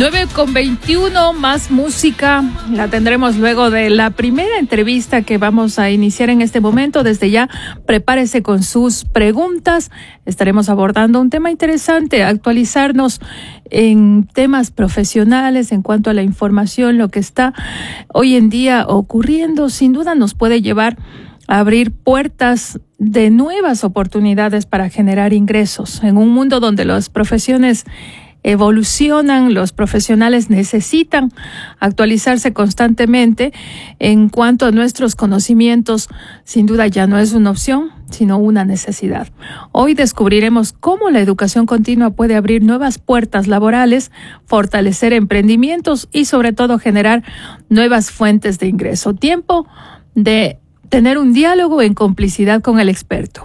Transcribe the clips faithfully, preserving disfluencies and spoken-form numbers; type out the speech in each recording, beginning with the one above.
nueve con veintiuno, más música. La tendremos luego de la primera entrevista que vamos a iniciar en este momento. Desde ya, prepárese con sus preguntas. Estaremos abordando un tema interesante, actualizarnos en temas profesionales en cuanto a la información, lo que está hoy en día ocurriendo. Sin duda nos puede llevar a abrir puertas de nuevas oportunidades para generar ingresos. En un mundo donde las profesiones evolucionan, los profesionales necesitan actualizarse constantemente en cuanto a nuestros conocimientos. Sin duda ya no es una opción, sino una necesidad. Hoy descubriremos cómo la educación continua puede abrir nuevas puertas laborales, fortalecer emprendimientos y sobre todo generar nuevas fuentes de ingreso. Tiempo de tener un diálogo en complicidad con el experto.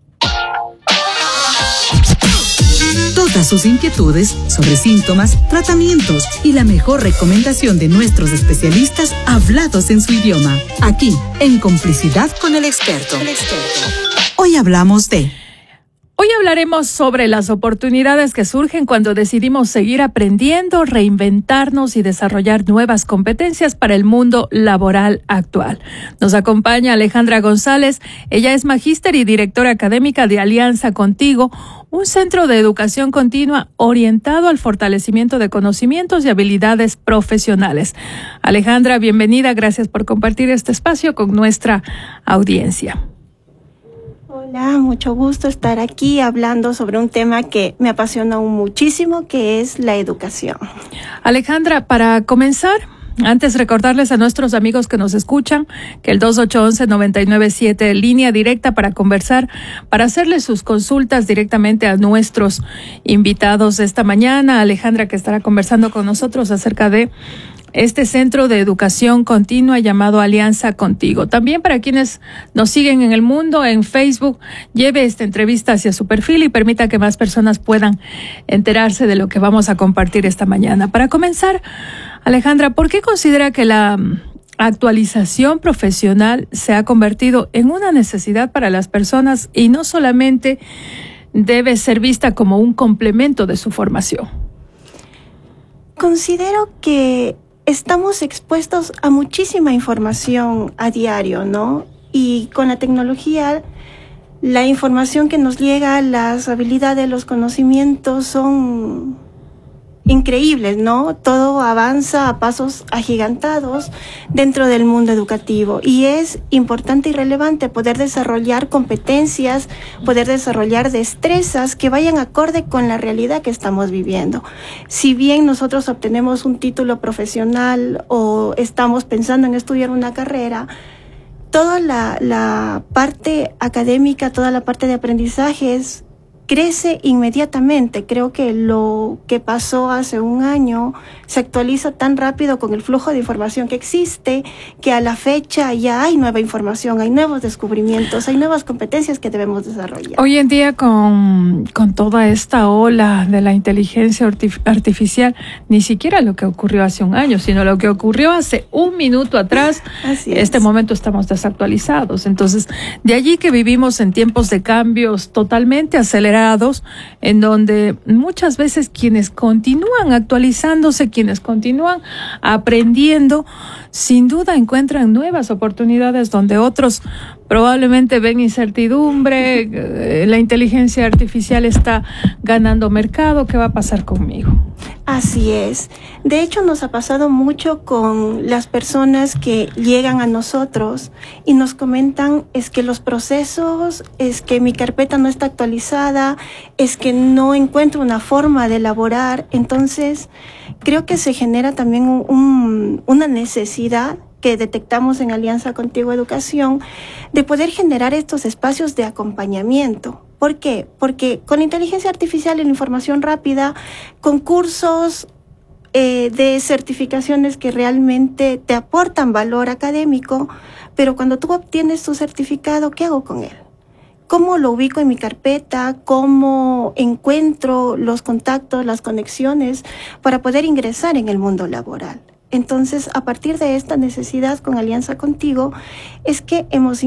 Todas sus inquietudes sobre síntomas, tratamientos y la mejor recomendación de nuestros especialistas hablados en su idioma. Aquí, en Complicidad con el experto. El experto. Hoy hablamos de... Hoy hablaremos sobre las oportunidades que surgen cuando decidimos seguir aprendiendo, reinventarnos y desarrollar nuevas competencias para el mundo laboral actual. Nos acompaña Alejandra González. Ella es magíster y directora académica de Alianza Contigo, un centro de educación continua orientado al fortalecimiento de conocimientos y habilidades profesionales. Alejandra, bienvenida. Gracias por compartir este espacio con nuestra audiencia. Hola, mucho gusto estar aquí hablando sobre un tema que me apasiona muchísimo, que es la educación. Alejandra, para comenzar, antes recordarles a nuestros amigos que nos escuchan que el dos ocho uno uno, nueve nueve siete, línea directa para conversar, para hacerles sus consultas directamente a nuestros invitados esta mañana. Alejandra, que estará conversando con nosotros acerca de este centro de educación continua llamado Alianza Contigo. También para quienes nos siguen en el mundo, en Facebook, lleve esta entrevista hacia su perfil y permita que más personas puedan enterarse de lo que vamos a compartir esta mañana. Para comenzar, Alejandra, ¿por qué considera que la actualización profesional se ha convertido en una necesidad para las personas y no solamente debe ser vista como un complemento de su formación? Considero que estamos expuestos a muchísima información a diario, ¿no? Y con la tecnología, la información que nos llega, las habilidades, los conocimientos son increíbles, ¿no? Todo avanza a pasos agigantados dentro del mundo educativo y es importante y relevante poder desarrollar competencias, poder desarrollar destrezas que vayan acorde con la realidad que estamos viviendo. Si bien nosotros obtenemos un título profesional o estamos pensando en estudiar una carrera, toda la, la parte académica, toda la parte de aprendizajes crece inmediatamente. Creo que lo que pasó hace un año se actualiza tan rápido con el flujo de información que existe, que a la fecha ya hay nueva información, hay nuevos descubrimientos, hay nuevas competencias que debemos desarrollar. Hoy en día, con, con toda esta ola de la inteligencia artif- artificial, ni siquiera lo que ocurrió hace un año, sino lo que ocurrió hace un minuto atrás, Así es. Este momento estamos desactualizados. Entonces, de allí que vivimos en tiempos de cambios totalmente acelerados, en donde muchas veces quienes continúan actualizándose, quienes continúan aprendiendo, sin duda encuentran nuevas oportunidades donde otros probablemente ven incertidumbre. La inteligencia artificial está ganando mercado. ¿Qué va a pasar conmigo? Así es. De hecho, nos ha pasado mucho con las personas que llegan a nosotros y nos comentan, es que los procesos, es que mi carpeta no está actualizada, es que no encuentro una forma de elaborar. Entonces, creo que se genera también un, un, una necesidad que detectamos en Alianza Contigo Educación, de poder generar estos espacios de acompañamiento. ¿Por qué? Porque con la inteligencia artificial y la información rápida, con cursos eh, de certificaciones que realmente te aportan valor académico, pero cuando tú obtienes tu certificado, ¿qué hago con él? ¿Cómo lo ubico en mi carpeta? ¿Cómo encuentro los contactos, las conexiones para poder ingresar en el mundo laboral? Entonces, a partir de esta necesidad con Alianza Contigo, es que hemos